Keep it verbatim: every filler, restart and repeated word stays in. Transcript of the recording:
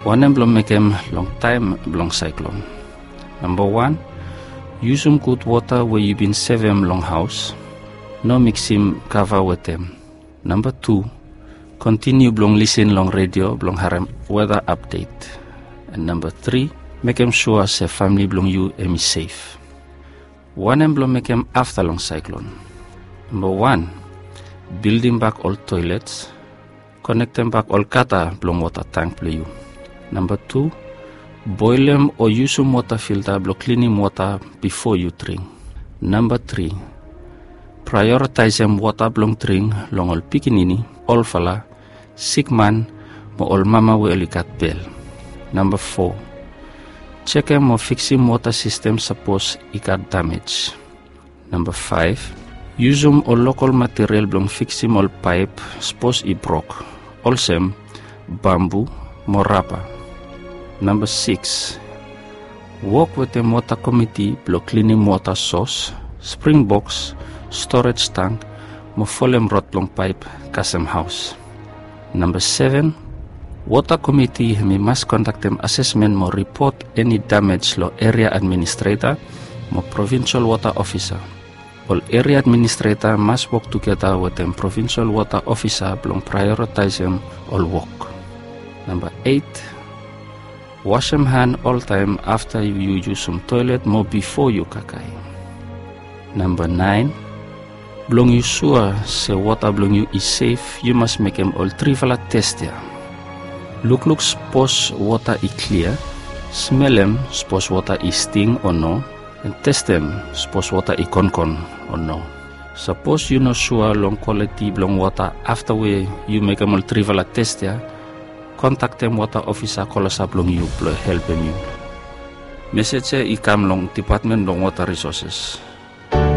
One em belum make em long time belong cyclone. Number one, use some good water where you been save em long house. No mix him cover with them. Number two, continue belong listen long radio belong harem weather update. And number three, make em sure say family belong you em is safe. One em belong make em after long cyclone. Number one, building back all toilets, connect them back all kata belong water tank play you. Number two, boil them or use some water filter belong cleaning water before you drink. Number three, prioritize them water belong drink long all pikinini, all fala, sick man, mo all mama we elikat bell. Number four, check them or fixing water system suppose it got damage. Number five, use them all local material belong fixing all pipe suppose it broke. Also, bamboo, morapa. Number six, work with the water committee belong cleaning water source, spring box, storage tank, mo folem rot long pipe, kasem house. Number seven, water committee me must conduct them assessment mo report any damage lo area administrator, mo provincial water officer. All area administrator must work together with them provincial water officer belong prioritize them all work. Number eight, wash them hand all time after you use some toilet more before you kakai. Number nine, belong you sure say water belong you is safe, you must make them all trivala test ya. Look look suppose water is clear, smell them suppose water is sting or no, and test them suppose water is con con or no. Suppose you know sure long quality belong water after we you make them all trivala test ya, contact them water officer call us up long you help them you. Message i come long Department long Water Resources.